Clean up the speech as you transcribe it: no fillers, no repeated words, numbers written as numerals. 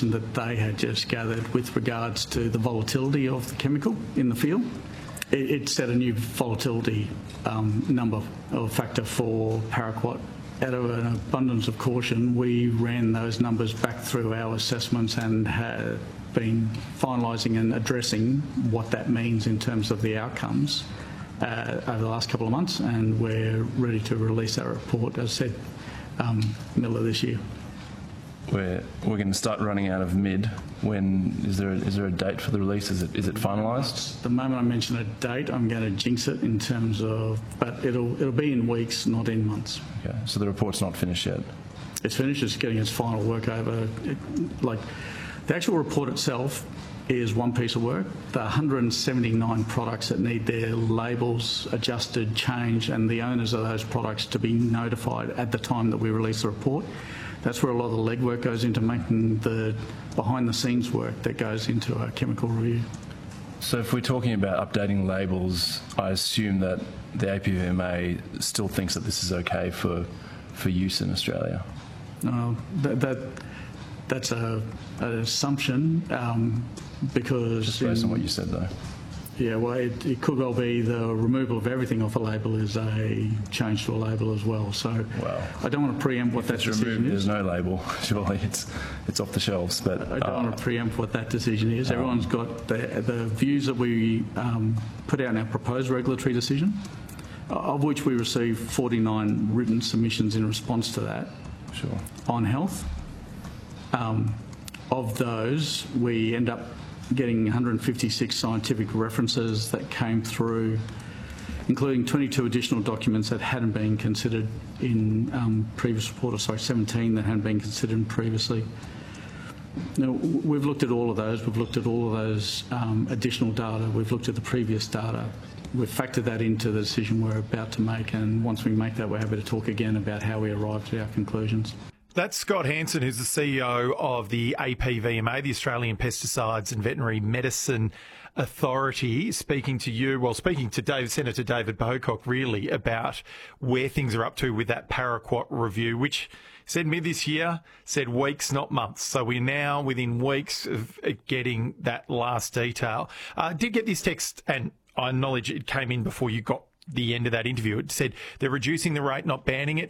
information that they had just gathered with regards to the volatility of the chemical in the field. It set a new volatility number or factor for paraquat. Out of an abundance of caution, we ran those numbers back through our assessments and have been finalising and addressing what that means in terms of the outcomes over the last couple of months, and we're ready to release that report, as I said, middle of this year. We're going to start running out of mid. When is there a date for the release? Is it finalised? The moment I mention a date, I'm going to jinx it in terms of, but it'll be in weeks, not in months. Okay, so the report's not finished yet. It's finished. It's getting its final work over. The actual report itself is one piece of work. The 179 products that need their labels adjusted, changed, and the owners of those products to be notified at the time that we release the report. That's where a lot of the legwork goes into, making the behind-the-scenes work that goes into a chemical review. So if we're talking about updating labels, I assume that the APVMA still thinks that this is okay for use in Australia? That's an assumption because... Just based on what you said, though. Yeah, well, it could well be the removal of everything off a label is a change to a label as well. So I don't want to preempt what that decision is. There's no label, surely it's off the shelves. But I don't want to preempt what that decision is. Everyone's got the views that we put out in our proposed regulatory decision, of which we received 49 written submissions in response to that. Sure. On health. Of those, we end up getting 156 scientific references that came through, including 22 additional documents that hadn't been considered in previous report, 17 that hadn't been considered previously. Now, we've looked at all of those. We've looked at all of those additional data. We've looked at the previous data. We've factored that into the decision we're about to make, and once we make that, we're happy to talk again about how we arrived at our conclusions. That's Scott Hansen, who's the CEO of the APVMA, the Australian Pesticides and Veterinary Medicine Authority, speaking to Senator David Pocock, really, about where things are up to with that paraquat review, which said mid this year, said weeks, not months. So we're now within weeks of getting that last detail. Did get this text, and I acknowledge it came in before you got the end of that interview. It said they're reducing the rate, not banning it.